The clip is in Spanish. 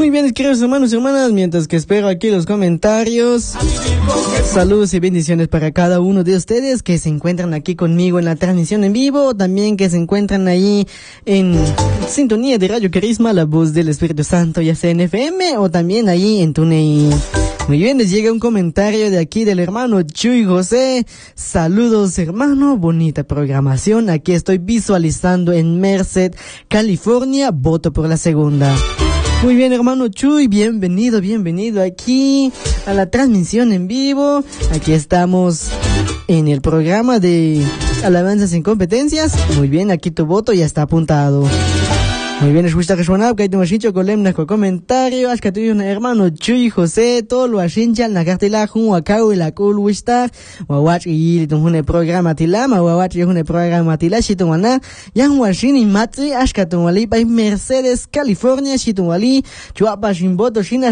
Muy bien, queridos hermanos y hermanas, mientras que espero aquí los comentarios, saludos y bendiciones para cada uno de ustedes que se encuentran aquí conmigo en la transmisión en vivo, o también que se encuentran ahí en sintonía de Radio Carisma, la voz del Espíritu Santo, ya sea en FM o también ahí en TuneIn. Muy bien, les llega un comentario de aquí del hermano Chuy José. Saludos, hermano, bonita programación. Aquí estoy visualizando en Merced, California. Voto por la segunda. Muy bien, hermano Chuy, bienvenido aquí a la transmisión en vivo. Aquí estamos en el programa de Alabanzas en Competencias. Muy bien, aquí tu voto ya está apuntado. Muy bien, escucha que suena, que hay un chicho colemna con comentario, es que tu hermano Chuy José, todo lo ashincha, la cartela, un acau y la cool wistar, wawach y un programa tilama, wawach y un programa tilashi tumana, yang washin y matri, es que tu wali, Mercedes, California, shitumali, chuapa shimboto, shina